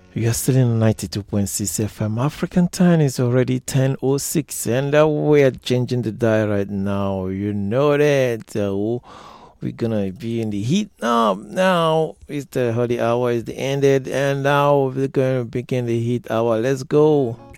You're still in 92.6 FM. African time is already 10:06, and we're changing the dial right now. You know that. We're gonna be in the heat now. Now it's the holy hour is the ended, and now we're gonna begin the heat hour. Let's go.